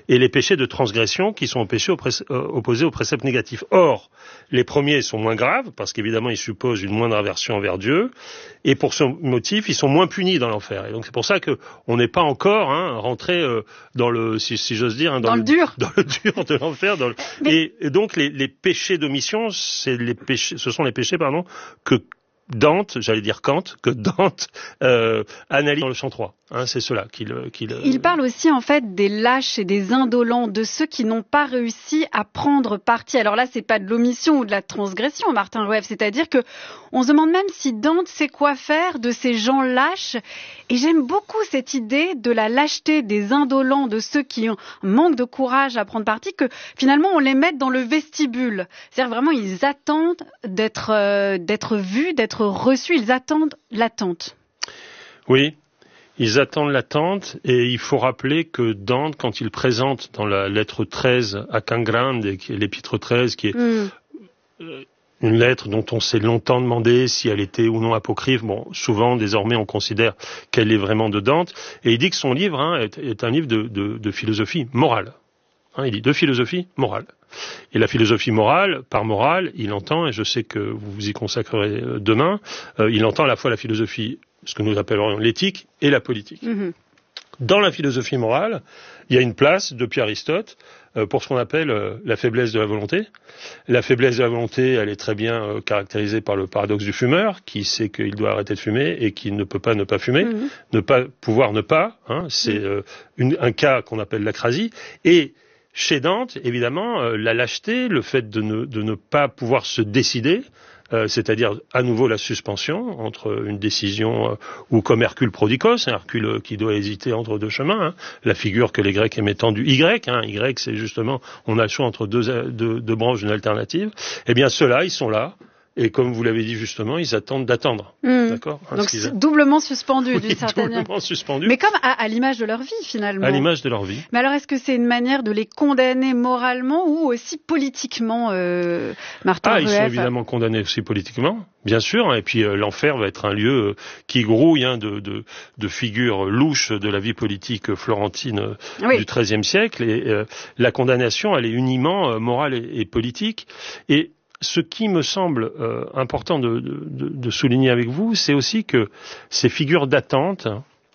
et les péchés de transgression qui sont opposés aux préceptes négatifs. Or, les premiers sont moins graves, parce qu'évidemment ils supposent une moindre aversion envers Dieu, et pour ce motif, ils sont moins punis dans l'enfer. Et donc c'est pour ça que on n'est pas encore rentré dans le, si j'ose dire, dans le dur de l'enfer. Et donc les péchés d'omission, ce sont les péchés, que Dante analyse dans le 103. C'est cela qu'il... Il parle aussi en fait des lâches et des indolents, de ceux qui n'ont pas réussi à prendre parti. Alors là, c'est pas de l'omission ou de la transgression, Martin Rueff, c'est-à-dire que on se demande même si Dante sait quoi faire de ces gens lâches. Et j'aime beaucoup cette idée de la lâcheté des indolents, de ceux qui ont un manque de courage à prendre parti, que finalement on les mette dans le vestibule. C'est-à-dire vraiment ils attendent d'être vus, d'être reçus, ils attendent l'attente. Oui. Ils attendent l'attente, et il faut rappeler que Dante, quand il présente dans la lettre 13 à Cangrande, qui est l'épître 13, qui est une lettre dont on s'est longtemps demandé si elle était ou non apocryphe, souvent désormais on considère qu'elle est vraiment de Dante, et il dit que son livre est un livre de philosophie morale. Il dit de philosophie morale. Et la philosophie morale, par morale, il entend, et je sais que vous vous y consacrerez demain, il entend à la fois la philosophie, ce que nous appellerions l'éthique, et la politique. Dans la philosophie morale, il y a une place, depuis Aristote, pour ce qu'on appelle la faiblesse de la volonté. La faiblesse de la volonté, elle est très bien caractérisée par le paradoxe du fumeur, qui sait qu'il doit arrêter de fumer et qui ne peut pas ne pas fumer. Ne pas pouvoir ne pas, c'est un cas qu'on appelle l'acrasie. Et chez Dante, évidemment, la lâcheté, le fait de ne pas pouvoir se décider, c'est-à-dire à nouveau la suspension entre une décision ou comme Hercule Prodikos, Hercule qui doit hésiter entre deux chemins, la figure que les Grecs aimaient tant du Y, Y c'est justement, on a le choix entre deux branches d'une alternative, eh bien ceux-là, ils sont là. Et comme vous l'avez dit justement, ils attendent d'attendre. D'accord ? Donc c'est doublement suspendu d'une certaine manière. Doublement suspendu. Mais comme à l'image de leur vie finalement. À l'image de leur vie. Mais alors est-ce que c'est une manière de les condamner moralement ou aussi politiquement, Martin Rueff ? Ils sont évidemment condamnés aussi politiquement, bien sûr. Et puis l'enfer va être un lieu qui grouille de figures louches de la vie politique florentine du XIIIe siècle. Et la condamnation, elle est uniment morale et politique. Et ce qui me semble important de souligner avec vous, c'est aussi que ces figures d'attente,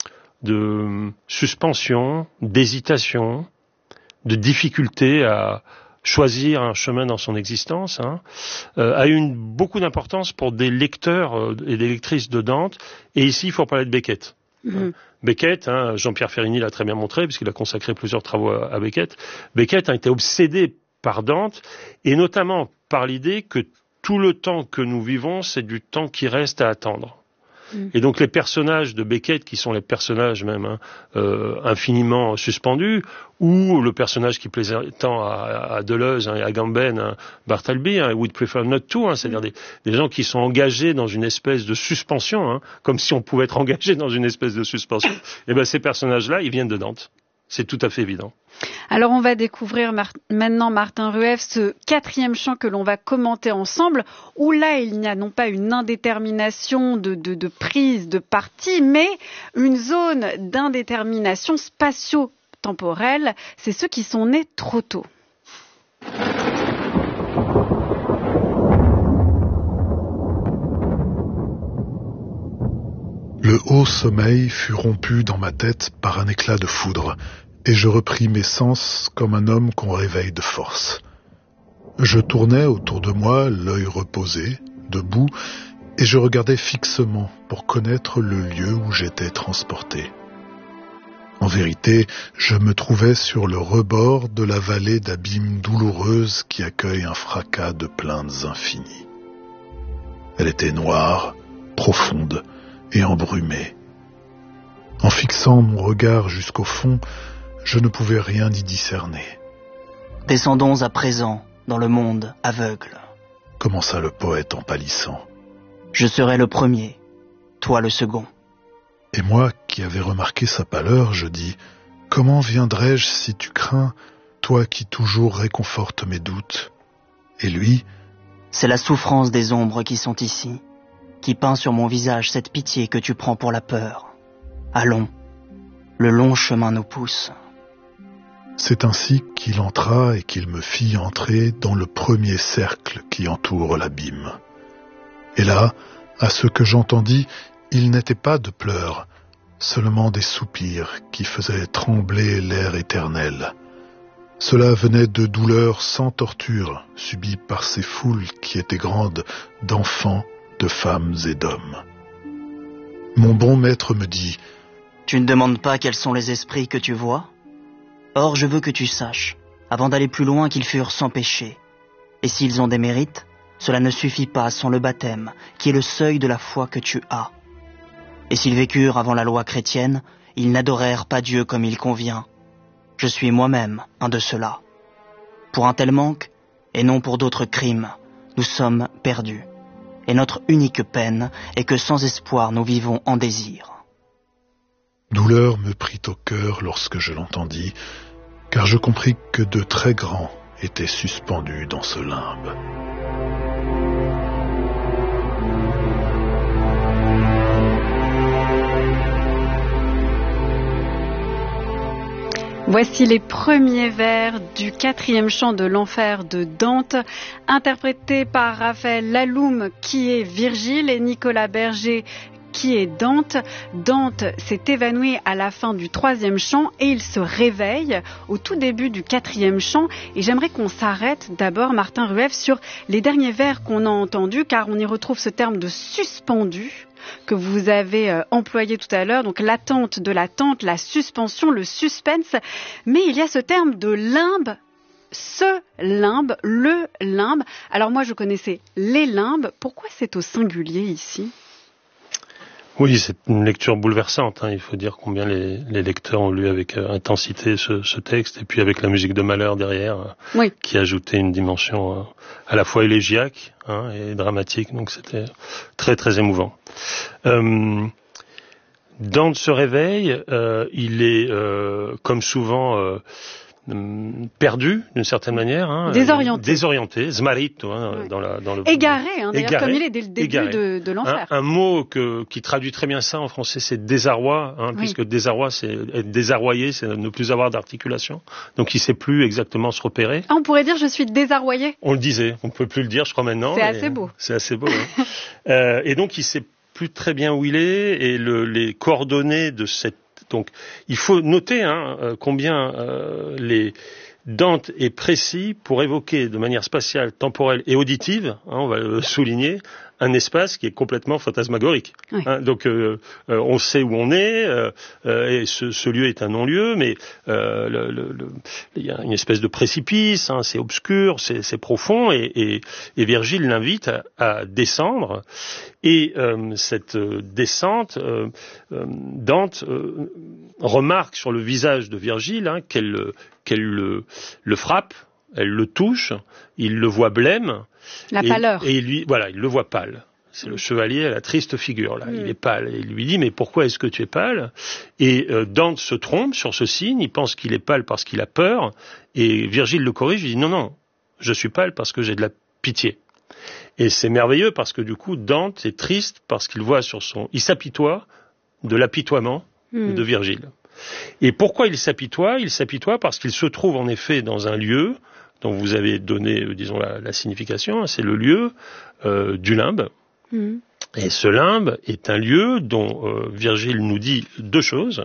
de suspension, d'hésitation, de difficulté à choisir un chemin dans son existence, a eu beaucoup d'importance pour des lecteurs et des lectrices de Dante. Et ici, il faut parler de Beckett. Beckett, Jean-Pierre Ferrini l'a très bien montré, puisqu'il a consacré plusieurs travaux à Beckett. Beckett a été obsédé par Dante, et notamment par l'idée que tout le temps que nous vivons, c'est du temps qui reste à attendre. Et donc les personnages de Beckett, qui sont les personnages même infiniment suspendus, ou le personnage qui plaisait tant à Deleuze et à Gamben, Bartleby, We'd prefer not to, c'est-à-dire des gens qui sont engagés dans une espèce de suspension, comme si on pouvait être engagé dans une espèce de suspension. Et bien ces personnages-là, ils viennent de Dante. C'est tout à fait évident. Alors on va découvrir maintenant, Martin Rueff, ce 4e chant que l'on va commenter ensemble, où là il n'y a non pas une indétermination de prise de parti, mais une zone d'indétermination spatio-temporelle. C'est ceux qui sont nés trop tôt. Le haut sommeil fut rompu dans ma tête par un éclat de foudre, et je repris mes sens comme un homme qu'on réveille de force. Je tournais autour de moi, l'œil reposé, debout, et je regardais fixement pour connaître le lieu où j'étais transporté. En vérité, je me trouvais sur le rebord de la vallée d'abîmes douloureuses qui accueille un fracas de plaintes infinies. Elle était noire, profonde et embrumée. En fixant mon regard jusqu'au fond, je ne pouvais rien y discerner. « Descendons à présent dans le monde aveugle. » commença le poète en pâlissant. « Je serai le premier, toi le second. » Et moi, qui avais remarqué sa pâleur, je dis « Comment viendrais-je si tu crains, toi qui toujours réconfortes mes doutes ?» Et lui « C'est la souffrance des ombres qui sont ici, qui peint sur mon visage cette pitié que tu prends pour la peur. Allons, le long chemin nous pousse. » C'est ainsi qu'il entra et qu'il me fit entrer dans le premier cercle qui entoure l'abîme. Et là, à ce que j'entendis, il n'était pas de pleurs, seulement des soupirs qui faisaient trembler l'air éternel. Cela venait de douleurs sans torture, subies par ces foules qui étaient grandes d'enfants, de femmes et d'hommes. Mon bon maître me dit: « Tu ne demandes pas quels sont les esprits que tu vois ? Or je veux que tu saches, avant d'aller plus loin, qu'ils furent sans péché. Et s'ils ont des mérites, cela ne suffit pas sans le baptême, qui est le seuil de la foi que tu as. Et s'ils vécurent avant la loi chrétienne, ils n'adorèrent pas Dieu comme il convient. Je suis moi-même un de ceux-là. Pour un tel manque, et non pour d'autres crimes, nous sommes perdus. Et notre unique peine est que sans espoir nous vivons en désir. » Douleur me prit au cœur lorsque je l'entendis, car je compris que de très grands étaient suspendus dans ce limbe. Voici les premiers vers du 4e chant de l'enfer de Dante, interprété par Raphaël Laloum, qui est Virgile, et Nicolas Berger, qui est Dante. Dante s'est évanoui à la fin du 3e chant et il se réveille au tout début du 4e chant. Et j'aimerais qu'on s'arrête d'abord, Martin Rueff, sur les derniers vers qu'on a entendus, car on y retrouve ce terme de suspendu que vous avez employé tout à l'heure, donc l'attente de l'attente, la suspension, le suspense. Mais il y a ce terme de limbe, ce limbe, le limbe. Alors moi je connaissais les limbes, pourquoi c'est au singulier ici ? Oui, c'est une lecture bouleversante. Il faut dire combien les lecteurs ont lu avec intensité ce texte, et puis avec la musique de Mahler derrière, oui, qui ajoutait une dimension à la fois élégiaque et dramatique. Donc c'était très très émouvant. Dante se réveille, il est comme souvent perdu d'une certaine manière, désorienté, smarrito, oui, dans le égaré, d'ailleurs, comme il est dès le début de l'enfer. Un mot qui traduit très bien ça en français, c'est désarroi, oui, puisque désarroi, c'est être désarroyé, c'est ne plus avoir d'articulation. Donc il sait plus exactement se repérer. On pourrait dire je suis désarroyé. On le disait, on peut plus le dire, je crois maintenant. C'est assez beau. C'est assez beau. Oui. Et donc il sait plus très bien où il est, et les coordonnées de cette. Donc, il faut noter combien Dante est précis pour évoquer de manière spatiale, temporelle et auditive, on va le souligner, un espace qui est complètement fantasmagorique. Oui. Donc, on sait où on est, et ce lieu est un non-lieu, mais il y a une espèce de précipice, c'est obscur, c'est profond, et Virgile l'invite à descendre. Et cette descente, Dante remarque sur le visage de Virgile qu'elle le frappe, elle le touche, il le voit blême. La pâleur. Et il le voit pâle. C'est le chevalier à la triste figure, là. Il est pâle. Et il lui dit, mais pourquoi est-ce que tu es pâle ? Et Dante se trompe sur ce signe, il pense qu'il est pâle parce qu'il a peur, et Virgile le corrige, il dit, non, je suis pâle parce que j'ai de la pitié. Et c'est merveilleux parce que du coup, Dante est triste parce qu'il voit il s'apitoie de l'apitoiement de Virgile. Et pourquoi il s'apitoie ? Il s'apitoie parce qu'il se trouve en effet dans un lieu dont vous avez donné, disons, la signification, c'est le lieu du limbe. Et ce limbe est un lieu dont Virgile nous dit deux choses.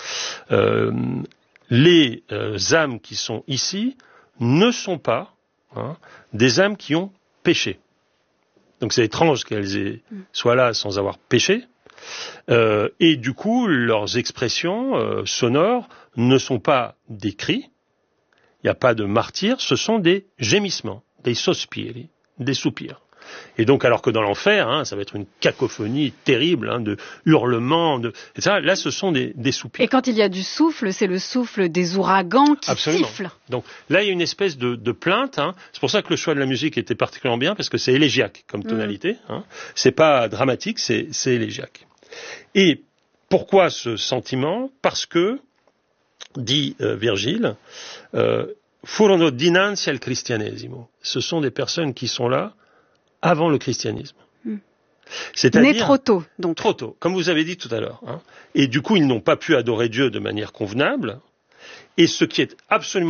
Les âmes qui sont ici ne sont pas des âmes qui ont péché. Donc c'est étrange qu'elles soient là sans avoir péché. Et du coup, leurs expressions sonores ne sont pas des cris, il n'y a pas de martyrs, ce sont des gémissements, des sospiri, des soupirs. Et donc, alors que dans l'enfer, ça va être une cacophonie terrible, de hurlements, etc. Là, ce sont des soupirs. Et quand il y a du souffle, c'est le souffle des ouragans qui sifflent. Donc là, il y a une espèce de plainte. C'est pour ça que le choix de la musique était particulièrement bien, parce que c'est élégiaque comme tonalité. C'est pas dramatique, c'est élégiaque. Et pourquoi ce sentiment ? Parce que, dit Virgile, furono dinanzi al cristianesimo. Ce sont des personnes qui sont là avant le christianisme. C'est-à-dire, né trop tôt, donc. Trop tôt, comme vous avez dit tout à l'heure. Et du coup, ils n'ont pas pu adorer Dieu de manière convenable. Et ce qui est absolument